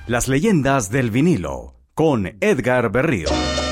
Las leyendas del vinilo, con Edgar Berrío.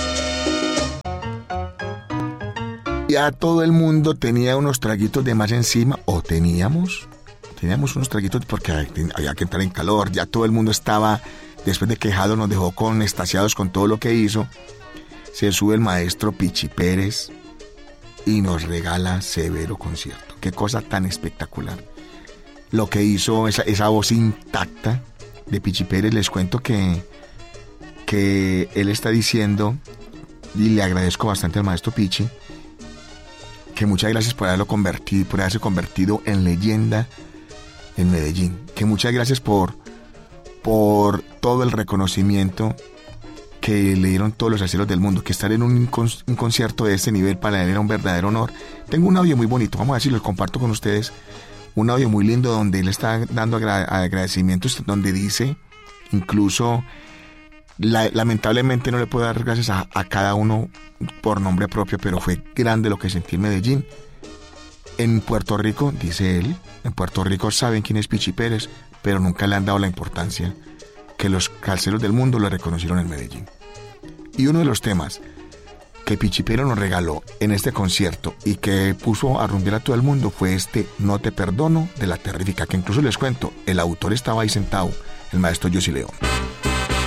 Ya todo el mundo tenía unos traguitos de más encima, o teníamos unos traguitos porque había que entrar en calor. Ya todo el mundo estaba, después de que Jado nos dejó extasiados con todo lo que hizo, se sube el maestro Pichi Pérez y nos regala severo concierto. Qué cosa tan espectacular. Lo que hizo, esa voz intacta de Pichi Pérez, les cuento que él está diciendo, y le agradezco bastante al maestro Pichi, que muchas gracias por haberse convertido en leyenda en Medellín, que muchas gracias por todo el reconocimiento que le dieron todos los arceros del mundo, que estar en un concierto de este nivel para él era un verdadero honor. Tengo un audio muy bonito, vamos a ver si lo comparto con ustedes, un audio muy lindo donde él está dando agradecimientos, donde dice, incluso lamentablemente no le puedo dar gracias a cada uno por nombre propio, pero fue grande lo que sentí en Medellín. En Puerto Rico, dice él, en Puerto Rico saben quién es Pichi Pérez, pero nunca le han dado la importancia que los calceros del mundo le reconocieron en Medellín. Y uno de los temas que Pichi Pérez nos regaló en este concierto y que puso a rumbear a todo el mundo fue este No te perdono de La Terrífica, que incluso les cuento, el autor estaba ahí sentado, el maestro Yossi León.